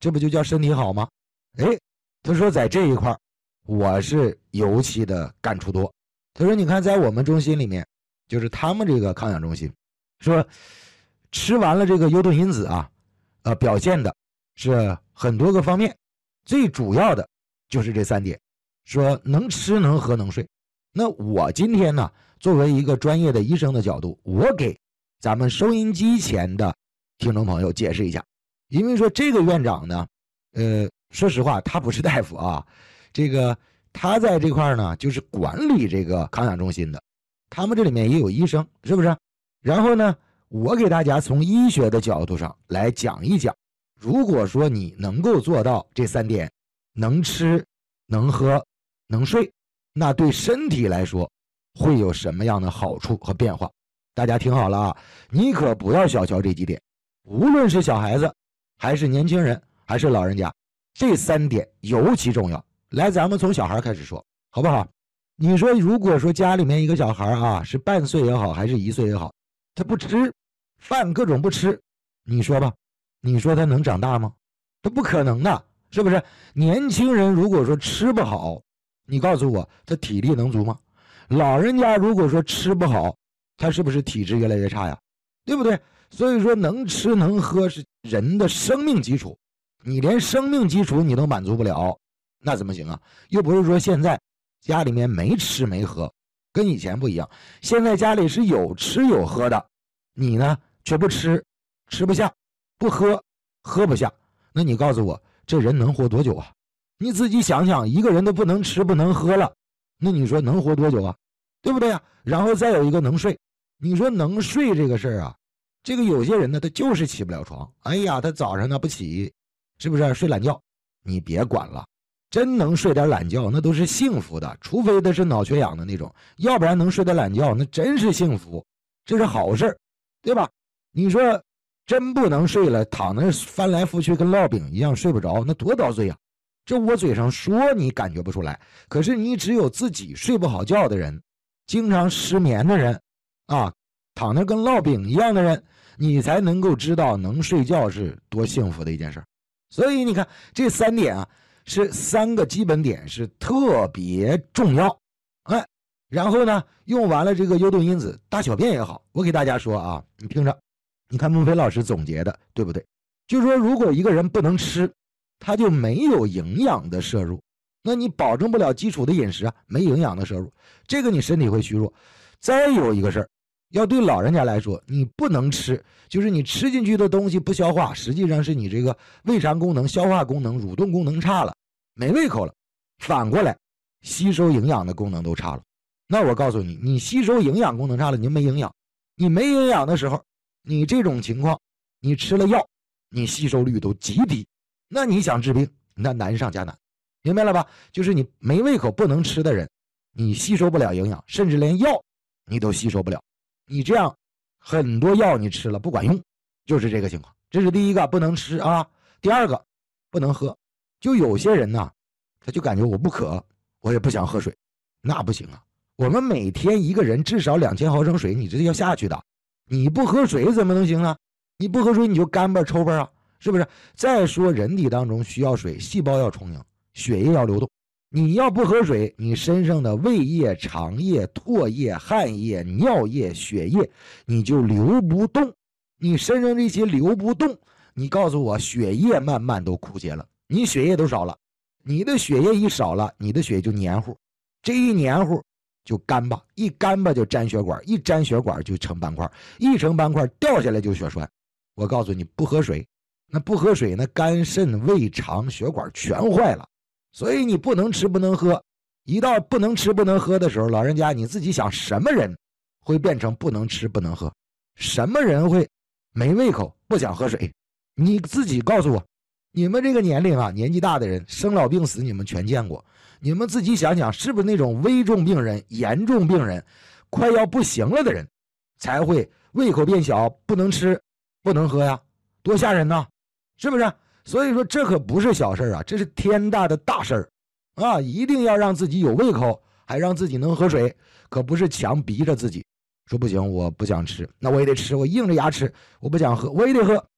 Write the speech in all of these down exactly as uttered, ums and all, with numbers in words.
这不就叫身体好吗？哎，他说在这一块我是尤其的感触多。他说你看在我们中心里面，就是他们这个康养中心，说吃完了这个优盾因子啊，呃，表现的是很多个方面，最主要的就是这三点，说能吃能喝能睡。那我今天呢，作为一个专业的医生的角度，我给咱们收音机前的听众朋友解释一下。因为说这个院长呢，呃，说实话他不是大夫啊，这个他在这块呢就是管理这个康养中心的，他们这里面也有医生，是不是？然后呢，我给大家从医学的角度上来讲一讲，如果说你能够做到这三点，能吃能喝能睡，那对身体来说会有什么样的好处和变化。大家听好了啊，你可不要小瞧这几点，无论是小孩子还是年轻人还是老人家，这三点尤其重要。来，咱们从小孩开始说好不好？你说如果说家里面一个小孩啊，是半岁也好还是一岁也好，他不吃饭，各种不吃，你说吧，你说他能长大吗？他不可能的，是不是？年轻人如果说吃不好，你告诉我他体力能足吗？老人家如果说吃不好，他是不是体质越来越差呀？对不对？所以说能吃能喝是人的生命基础，你连生命基础你都满足不了，那怎么行啊？又不是说现在家里面没吃没喝，跟以前不一样，现在家里是有吃有喝的，你呢却不吃，吃不下，不喝，喝不下，那你告诉我这人能活多久啊？你自己想想，一个人都不能吃不能喝了，那你说能活多久啊？对不对啊？然后再有一个能睡，你说能睡这个事儿啊，这个有些人呢他就是起不了床，哎呀他早上呢不起，是不是睡懒觉？你别管了，真能睡点懒觉那都是幸福的，除非他是脑缺氧的那种，要不然能睡点懒觉那真是幸福，这是好事，对吧？你说真不能睡了，躺那翻来覆去跟烙饼一样睡不着，那多遭罪啊！这我嘴上说你感觉不出来，可是你只有自己睡不好觉的人，经常失眠的人啊，躺那跟烙饼一样的人，你才能够知道能睡觉是多幸福的一件事。所以你看这三点啊，是三个基本点，是特别重要。哎，然后呢，用完了这个优盾因子，大小便也好，我给大家说啊，你听着，你看孟非老师总结的对不对？就是说如果一个人不能吃，他就没有营养的摄入，那你保证不了基础的饮食啊，没营养的摄入，这个你身体会虚弱。再有一个事儿，要对老人家来说，你不能吃，就是你吃进去的东西不消化，实际上是你这个胃肠功能、消化功能、蠕动功能差了，没胃口了，反过来吸收营养的功能都差了。那我告诉你，你吸收营养功能差了，你没营养，你没营养的时候，你这种情况，你吃了药，你吸收率都极低，那你想治病，那难上加难，明白了吧？就是你没胃口不能吃的人，你吸收不了营养，甚至连药你都吸收不了，你这样很多药你吃了不管用，就是这个情况。这是第一个，不能吃啊。第二个，不能喝。就有些人呢，他就感觉我不渴，我也不想喝水，那不行啊。我们每天一个人至少两千毫升水，你这要下去的，你不喝水怎么能行呢？你不喝水你就干巴抽巴啊，是不是？再说人体当中需要水，细胞要充盈，血液要流动，你要不喝水，你身上的胃液、肠液、唾液、汗液、尿液、血液你就流不动，你身上这些流不动，你告诉我血液慢慢都枯竭了，你血液都少了，你的血液一少了，你的血就黏糊，这一黏糊就干巴，一干巴就粘血管，一粘血管就成斑块，一成斑块掉下来就血栓。我告诉你，不喝水，那不喝水，那肝肾胃肠血管全坏了。所以你不能吃不能喝，一到不能吃不能喝的时候，老人家你自己想，什么人会变成不能吃不能喝？什么人会没胃口不想喝水？你自己告诉我，你们这个年龄啊，年纪大的人生老病死你们全见过，你们自己想想，是不是那种危重病人、严重病人快要不行了的人才会胃口变小，不能吃不能喝呀？多吓人呢，是不是？所以说这可不是小事啊，这是天大的大事儿啊！一定要让自己有胃口，还让自己能喝水，可不是强逼着自己说不行我不想吃，那我也得吃，我硬着牙吃，我不想喝我也得喝。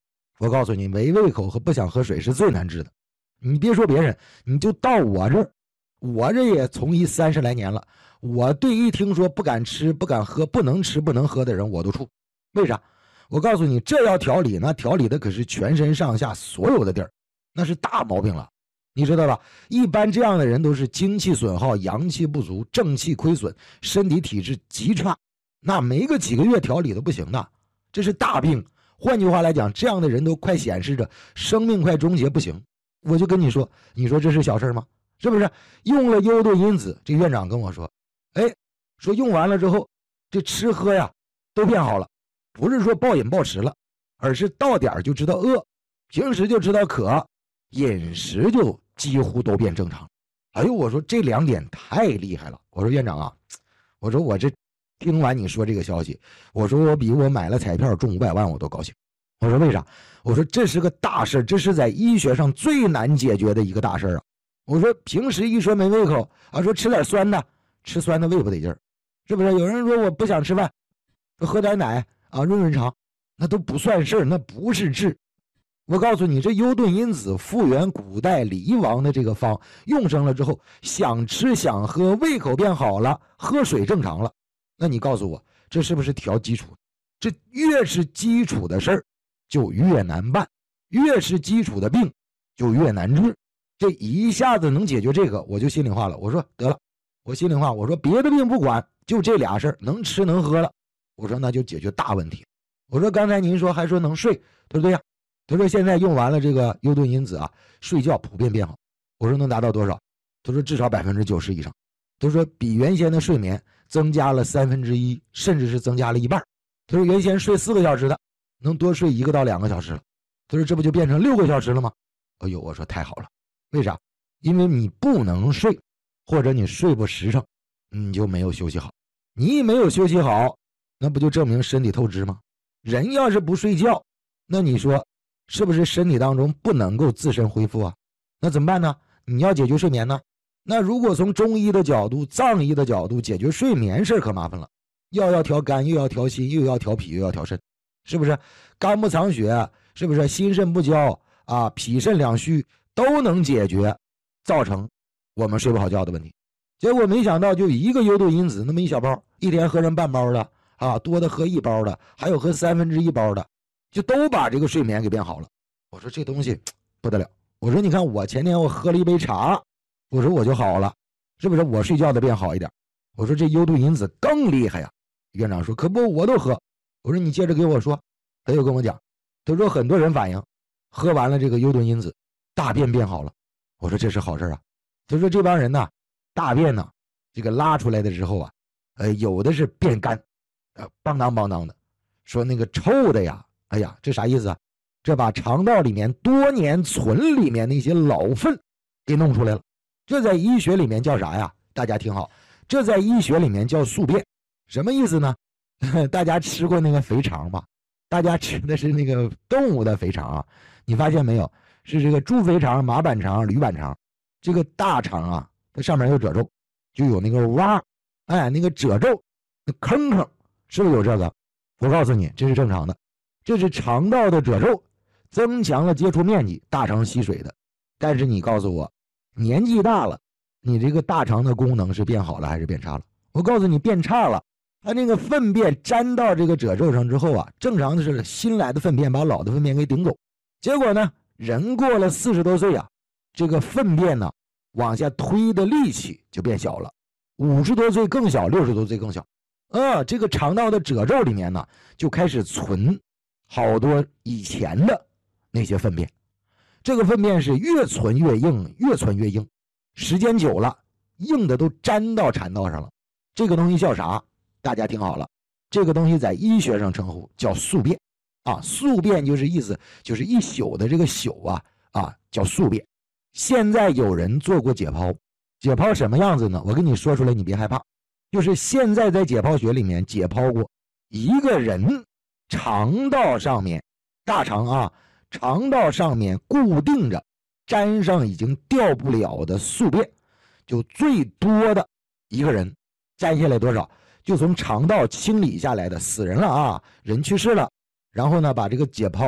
我告诉你，没胃口和不想喝水是最难治的。你别说别人，你就到我这儿，我这也从医三十来年了，我对一听说不敢吃、不敢喝、不能吃、不能喝的人，我都怵。为啥？我告诉你，这要调理，那调理的可是全身上下所有的地儿，那是大毛病了，你知道吧？一般这样的人都是精气损耗、阳气不足、正气亏损，身体体质极差，那没个几个月调理都不行的，这是大病。换句话来讲，这样的人都快显示着生命快终结，不行。我就跟你说，你说这是小事吗？是不是？用了优盾因子，这院长跟我说，哎，说用完了之后，这吃喝呀都变好了，不是说暴饮暴食了，而是到点就知道饿，平时就知道渴，饮食就几乎都变正常。哎呦，我说这两点太厉害了。我说院长啊，我说我这听完你说这个消息，我说我比我买了彩票中五百万我都高兴。我说为啥？我说这是个大事，这是在医学上最难解决的一个大事啊。我说平时一说没胃口啊，说吃点酸的，吃酸的胃不得劲儿，是不是？有人说我不想吃饭，喝点奶啊润润肠，那都不算事儿，那不是治。我告诉你，这优盾因子复原古代李王的这个方，用上了之后，想吃想喝，胃口变好了，喝水正常了。那你告诉我，这是不是调基础？这越是基础的事儿就越难办，越是基础的病就越难治。这一下子能解决这个，我就心里话了。我说得了，我心里话，我说别的病不管，就这俩事儿，能吃能喝了，我说那就解决大问题。我说刚才您说还说能睡，对不对呀？他说现在用完了这个优盾因子啊，睡觉普遍变好。我说能达到多少？他说至少百分之九十以上。他说比原先的睡眠增加了三分之一，甚至是增加了一半。他说原先睡四个小时的，能多睡一个到两个小时了。他说这不就变成六个小时了吗？哎呦，我说太好了。为啥？因为你不能睡，或者你睡不实诚，你就没有休息好。你一没有休息好，那不就证明身体透支吗？人要是不睡觉，那你说是不是身体当中不能够自身恢复啊？那怎么办呢？你要解决睡眠呢？那如果从中医的角度、藏医的角度解决睡眠事可麻烦了，药要调肝，又要调心，又要调脾，又要调肾，是不是？肝不藏血，是不是？心肾不交啊，脾肾两虚都能解决，造成我们睡不好觉的问题。结果没想到就一个优盾因子那么一小包，一天喝上半包的啊，多的喝一包的，还有喝三分之一包的，就都把这个睡眠给变好了。我说这东西不得了。我说你看我前天我喝了一杯茶，我说我就好了，是不是？我睡觉的变好一点。我说这优盾因子更厉害呀。院长说可不，我都喝。我说你接着给我说。他又跟我讲，他说很多人反映喝完了这个优盾因子大便变好了。我说这是好事啊。他说这帮人呢，大便呢这个拉出来的时候啊，呃有的是变干，呃邦当邦当的，说那个臭的呀，哎呀这啥意思啊？这把肠道里面多年存里面那些老粪给弄出来了。这在医学里面叫啥呀？大家听好，这在医学里面叫宿便。什么意思呢？大家吃过那个肥肠吧？大家吃的是那个动物的肥肠啊，你发现没有？是这个猪肥肠、马板肠、驴板肠。这个大肠啊，它上面有褶皱，就有那个洼，哎，那个褶皱，那坑坑，是不是有这个？我告诉你，这是正常的，这是肠道的褶皱增强了接触面积，大肠吸水的。但是你告诉我，年纪大了，你这个大肠的功能是变好了还是变差了？我告诉你，变差了。它那个粪便粘到这个褶皱上之后啊，正常的是新来的粪便把老的粪便给顶走。结果呢，人过了四十多岁啊，这个粪便呢往下推的力气就变小了。五十多岁更小，六十多岁更小。啊，这个肠道的褶皱里面呢就开始存好多以前的那些粪便。这个粪便是越存越硬，越存越硬，时间久了，硬的都粘到肠道上了。这个东西叫啥？大家听好了，这个东西在医学上称呼叫宿便啊，宿便就是意思就是一宿的这个宿啊啊叫宿便。现在有人做过解剖，解剖什么样子呢？我跟你说出来，你别害怕。就是现在在解剖学里面解剖过一个人肠道上面，大肠啊，肠道上面固定着沾上已经掉不了的宿便，就最多的一个人沾下来多少？就从肠道清理下来的死人了啊，人去世了，然后呢把这个解剖了，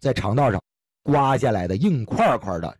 在肠道上刮下来的硬块块的